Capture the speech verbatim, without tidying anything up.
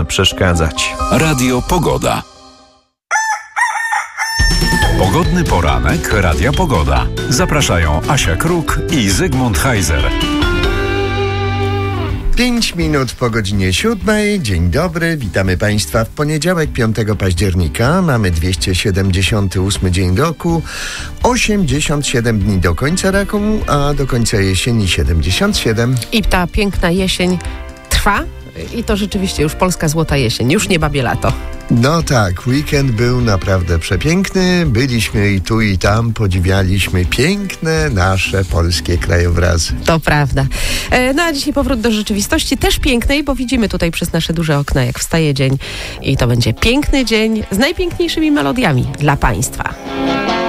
przeszkadzać. Radio Pogoda. Pogodny poranek Radia Pogoda. Zapraszają Asia Kruk i Zygmunt Heiser. Pięć minut po godzinie siódmej. Dzień dobry, witamy Państwa w poniedziałek, piątego października. Mamy dwieście siedemdziesiąty ósmy dzień roku, osiemdziesiąt siedem dni do końca roku, a do końca jesieni siedemdziesiąt siedem. I ta piękna jesień trwa i to rzeczywiście już polska złota jesień, już nie babie lato. No tak, weekend był naprawdę przepiękny. Byliśmy i tu i tam, podziwialiśmy piękne nasze polskie krajobrazy. To prawda. E, no a dzisiaj powrót do rzeczywistości, też pięknej, bo widzimy tutaj przez nasze duże okna, jak wstaje dzień i to będzie piękny dzień z najpiękniejszymi melodiami dla Państwa.